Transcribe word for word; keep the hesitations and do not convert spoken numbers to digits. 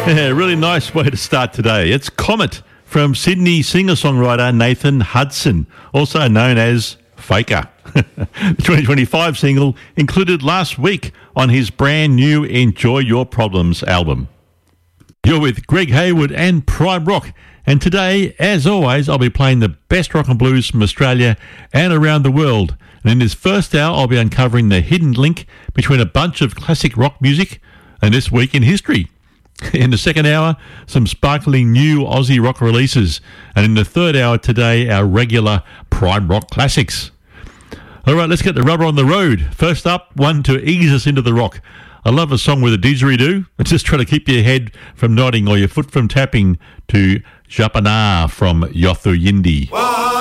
Yeah, really nice way to start today. It's Comet from Sydney singer-songwriter Nathan Hudson, also known as Faker. The twenty twenty-five single included last week on his brand new Enjoy Your Problems album. You're with Greg Hayward and Prime Rock, and today, as always, I'll be playing the best rock and blues from Australia and around the world. And in this first hour, I'll be uncovering the hidden link between a bunch of classic rock music and this week in history. In the second hour, some sparkling new Aussie rock releases. And in the third hour today, our regular Prime Rock classics. All right, let's get the rubber on the road. First up, one to ease us into the rock. I love a song with a didgeridoo. It's just trying to keep your head from nodding or your foot from tapping to Japana from Yothu Yindi.